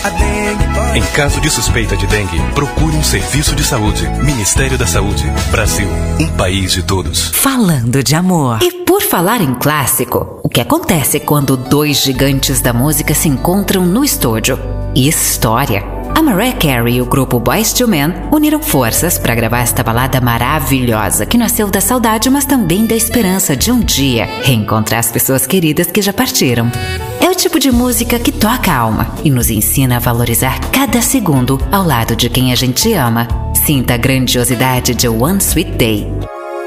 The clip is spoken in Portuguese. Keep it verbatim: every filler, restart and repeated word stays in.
Em caso de suspeita de dengue, procure um serviço de saúde. Ministério da Saúde. Brasil, um país de todos. Falando de amor. E por falar em clássico, o que acontece quando dois gigantes da música se encontram no estúdio? História. A Mariah Carey e o grupo Boyz two Men uniram forças para gravar esta balada maravilhosa que nasceu da saudade, mas também da esperança de um dia reencontrar as pessoas queridas que já partiram. É o tipo de música que toca a alma e nos ensina a valorizar cada segundo ao lado de quem a gente ama. Sinta a grandiosidade de One Sweet Day.